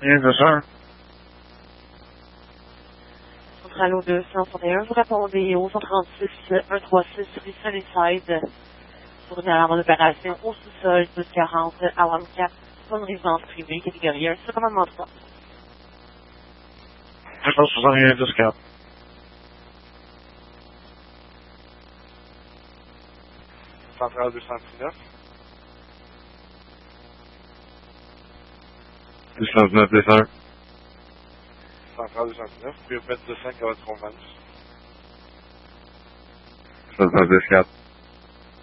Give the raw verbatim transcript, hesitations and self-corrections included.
Yes, sir. Centrale au deux cent soixante et un, vous répondez au cent trente-six un cent trente-six rue Sunnyside pour une alarme d'opération au sous-sol douze quarante à Wamcat, pour une résidence privée, catégorie un, sur commandement trois. cent soixante et un, dix quatre. Centrale deux cent dix-neuf. deux cent dix-neuf, yes, sir. Centrale deux cent dix-neuf. Vous pouvez mettre de cinq à votre convenance. cent dix-neuf, dix quatre.